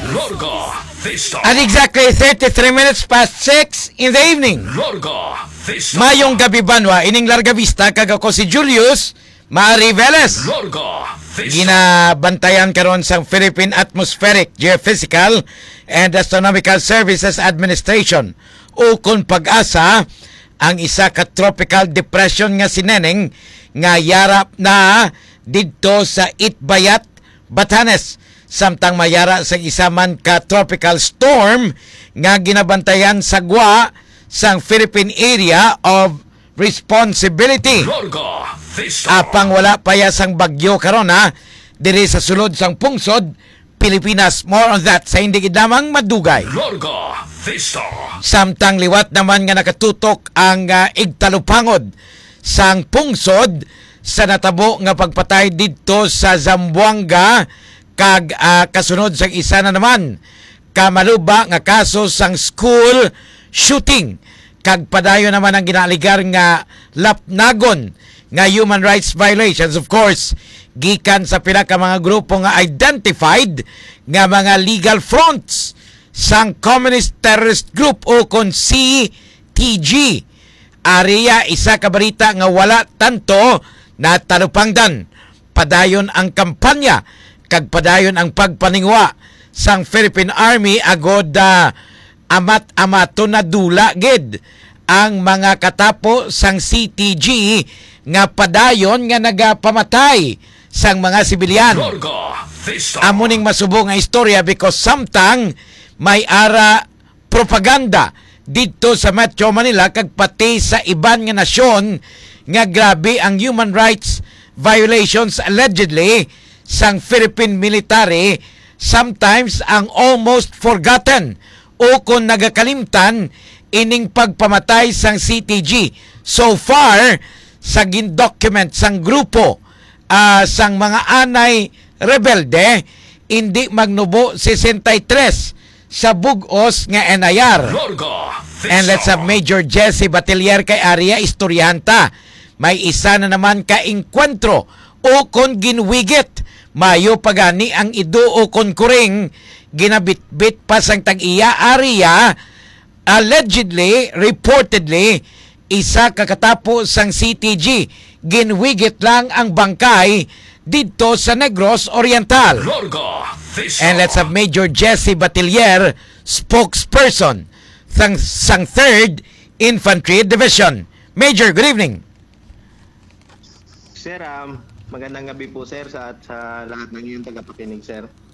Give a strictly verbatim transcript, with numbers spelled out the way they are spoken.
Lorga Vista. At exactly thirty-three minutes past six in the evening. Lorga Vista. Mayong gabi banwa, ining Larga Vista, kag ako si Julius Mari Velez. Lorga Vista. Ginabantayan karon sa Philippine Atmospheric, Geophysical and Astronomical Services Administration o kung pag-asa ang isa ka tropical depression nga sineneng nga yarap na didto sa Itbayat, Batanes. Samtang mayara sa isa man ka tropical storm nga ginabantayan sa gwa sang Philippine Area of Responsibility. Lorga Vista. Apang wala paya sang bagyo karon ha diri sa sulod sang pungsod Pilipinas. More on that sa hindi gid lamang madugay. Lorga Vista. Samtang liwat naman nga nakatutok ang uh, igtalupangod sang pungsod sa natabo nga pagpatay didto sa Zamboanga kag uh, kasunod sa isa na naman kamaluba nga kaso sang school shooting kag padayon naman ang ginaligar nga lapnagon nga human rights violations, of course gikan sa pila ka mga grupo nga identified nga mga legal fronts sang Communist Terrorist Group o kon C T G. Ariya isa ka balita nga wala tanto na talupangdan. Padayon ang kampanya kag padayon ang pagpaningwa sang Philippine Army agod uh, amat-amato na dula gid ang mga katapo sang C T G nga padayon nga nagapamatay sang mga sibilyan. Lorga Vista. Amuning masubo nga istorya because samtang may ara propaganda dito sa Metro Manila kag pati sa iban nga nasyon nga grabe ang human rights violations allegedly sang Philippine military. Sometimes ang almost forgotten o kung nagakalimtan ining pagpamatay sang C T G. So far sa gindocument sang grupo uh, sang mga anay rebelde hindi magnubo sesentaytre sa bugos nga N I R. Lorga Vista. And let's have Major Jesse Batilier kay Aria Istoryanta. May isa na naman ka enkwentro o kon ginwigit. Mayo pagani ang iduo kon kuring ginabitbit pa sang tag-iya Aria. Allegedly, reportedly, isa kakatapo sang C T G. Ginwigit lang ang bangkay dito sa Negros Oriental. Lorga Vista. And let's have Major Jesse Batilier, spokesperson sang, sang third Infantry Division. Major, good evening. Sir, um, magandang gabi po sir sa, at sa lahat ng iyong tagapakinig sir.